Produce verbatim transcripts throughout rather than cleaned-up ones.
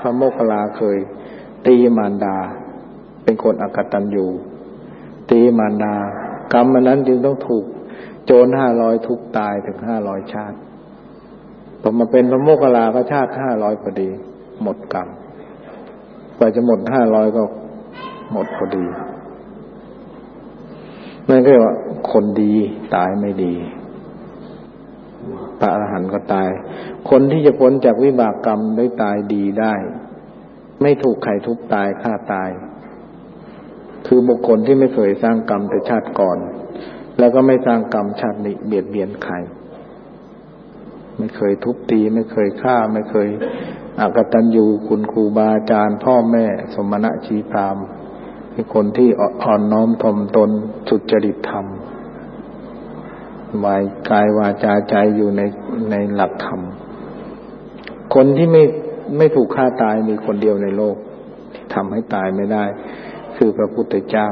ระโมคคัลลาเคยตีมารดาเป็นคนอกตัญญูตีมารดากรรมอันนั้นจึงต้องถูกโจรห้าร้อยทุบตายถึงห้าร้อยชาติพอมาเป็นพระโมคคัลลาก็ชาติห้าร้อยพอดีหมดกรรมกว่าจะหมดห้าร้อยก็หมดพอดีนั่นก็เรียกว่าคนดีตายไม่ดีพระอรหันต์ก็ตายคนที่จะพ้นจากวิบากกรรมได้ตายดีได้ไม่ถูกใครทุบตายฆ่าตายคือบุคคลที่ไม่เคยสร้างกรรมแต่ชาติก่อนแล้วก็ไม่สร้างกรรมชาตินี้เบียดเบียนใครไม่เคยทุบตีไม่เคยฆ่าไม่เคยอกตัญญูคุณครูบาอาจารย์พ่อแม่สมณะชีพราหมณ์เป็นคนที่อ่อนน้อมถ่อมตนสุจริตธรรมวายกายวาจาใจอยู่ในในหลักธรรมคนที่ไม่ไม่ถูกฆ่าตายมีคนเดียวในโลกที่ทำให้ตายไม่ได้คือพระพุทธเจ้า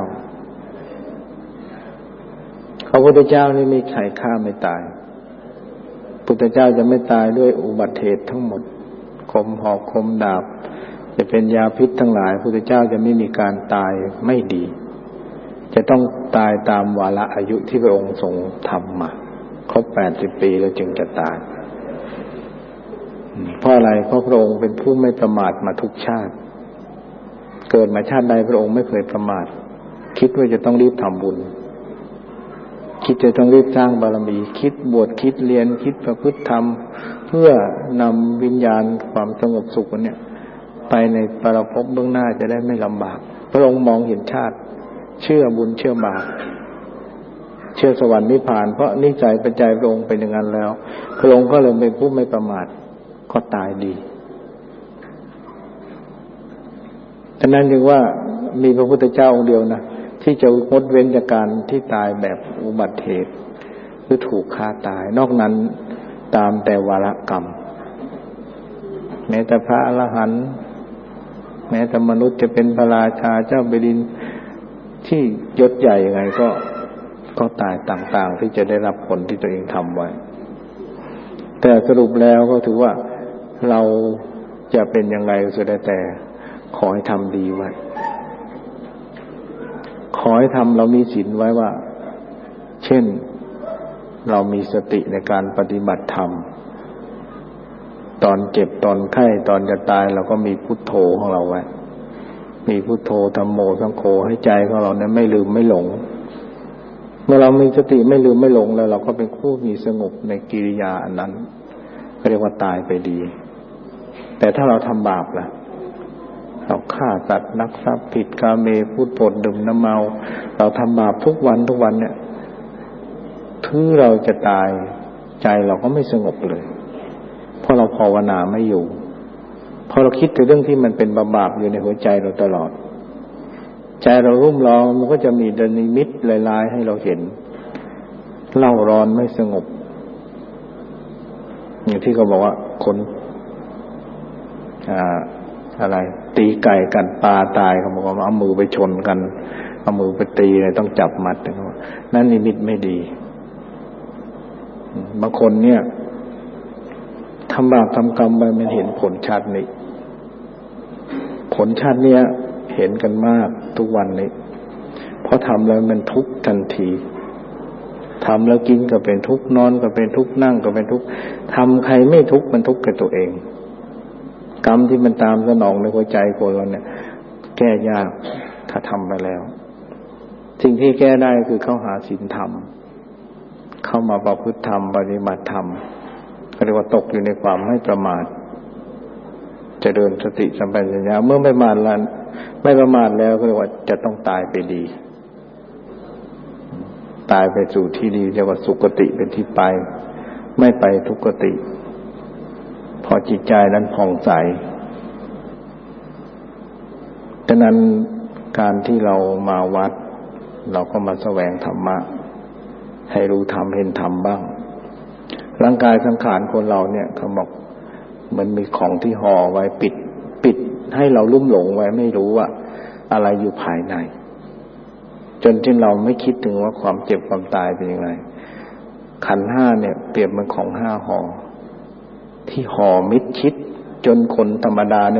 พระพุทธเจ้านี่มีใครฆ่าไม่ตายพุทธเจ้าจะไม่ตายด้วยอุบัติเหตุทั้งหมดคมหอกคมดาบจะเป็นยาพิษทั้งหลายพุทธเจ้าจะไม่มีการตายไม่ดีจะต้องตายตามวาระอายุที่พระองค์ทรงทำมาครบแปดสิบปีแล้วจึงจะตายเพราะอะไรเพราะพระองค์เป็นผู้ไม่ประมาทมาทุกชาติเกิดมาชาติใดพระองค์ไม่เคยประมาทคิดว่าจะต้องรีบทำบุญคิดจะต้องรีบสร้างบารมีคิดบวชคิดเรียนคิดประพฤติธรรมเพื่อนำวิญญาณความสงบสุขเนี่ยไปในปรภพเบื้องหน้าจะได้ไม่ลำบากพระองค์มองเห็นชาติเชื่อบุญเชื่อบาปเชื่อสวรรค์นิพพานเพราะนิสัยปัจจัยพระองค์เป็นอย่างนั้นแล้วพระองค์ก็เลยเป็นผู้ไม่ประมาทก็ตายดีฉะนั้นจึงว่ามีพระพุทธเจ้าองค์เดียวนะที่จะงดเว้นจากการที่ตายแบบอุบัติเหตุหรือถูกฆ่าตายนอกนั้นตามแต่วาระกรรมแม้แต่พระอรหันต์แม้แต่มนุษย์จะเป็นพระราชาเจ้าแผ่นดินที่ยศใหญ่ยังไงก็ก็ตายต่างๆที่จะได้รับผลที่ตัวเองทำไว้แต่สรุปแล้วก็ถือว่าเราจะเป็นยังไงก็สุดแต่ขอให้ทำดีไว้ขอให้ทำเรามีศีลไว้ว่าเช่นเรามีสติในการปฏิบัติธรรมตอนเจ็บตอนไข้ตอนจะตายเราก็มีพุทโธของเราไว้มีพุทโธธัมโมสังโฆให้ใจของเราเนี่ยไม่ลืมไม่หลงเมื่อเรามีสติไม่ลืมไม่หลงแล้วเราก็เป็นผู้มีสงบในกิริยาอันนั้นเรียกว่าตายไปดีแต่ถ้าเราทำบาปล่ะเราฆ่าสัตว์ลักทรัพย์ผิดกาเมพูดปดดื่มน้ำเมาเราทำบาปทุกวันทุกวันเนี่ยถึงเราจะตายใจเราก็ไม่สงบเลยเพราะเราภาวนาไม่อยู่พอเราคิดถึงเรื่องที่มันเป็นบาปอยู่ในหัวใจเราตลอดใจเรารุ่มร้อนมันก็จะมีดนิมิตลายๆให้เราเห็นเล่าร้อนไม่สงบอย่างที่เขาบอกว่าคนอ่าอะไรตีไก่กันปลาตายเขาบอกว่าเอามือไปชนกันเอามือไปตีเลยต้องจับมัดนะครับนั่นนิมิตไม่ดีบางคนเนี่ยทำบาปทำกรรมไปมันเห็นผลชาตินี้ผลชาติเนี้ยเห็นกันมากทุกวันนี้เพราะทำแล้วมันทุกข์ทันทีทำแล้วกินก็เป็นทุกข์นอนก็เป็นทุกข์นั่งก็เป็นทุกข์ทำใครไม่ทุกข์มันทุกข์กับตัวเองกรรมที่มันตามสนองในหัวใจคนเราเนี่ยแก้ยากถ้าทำไปแล้วสิ่งที่แก้ได้คือเข้าหาศีลธรรมเข้ามาประพฤติธรรมปฏิบัติธรรมก็เรียกว่าตกอยู่ในความไม่ประมาทเจริญสติสัมปชัญญะเมื่อไม่ประมาทแล้วไม่ประมาทแล้วก็เรียกว่าจะต้องตายไปดีตายไปสู่ที่ดีเรียกว่าสุคติเป็นที่ไปไม่ไปทุกขติพอจิตใจนั้นผ่องใสฉะนั้นการที่เรามาวัดเราก็มาแสวงธรรมะให้รู้ธรรมเห็นธรรมบ้างร่างกายสังขารคนเราเนี่ยเขาบอกมันมีของที่ห่อไว้ปิดปิดให้เราลุ่มหลงไว้ไม่รู้ว่าอะไรอยู่ภายในจนที่เราไม่คิดถึงว่าความเจ็บความตายเป็นยังไงขันธ์ห้าเนี่ยเปรียบเหมือนของห้าห่อที่ห่อมิดชิดจนคนธรรมดา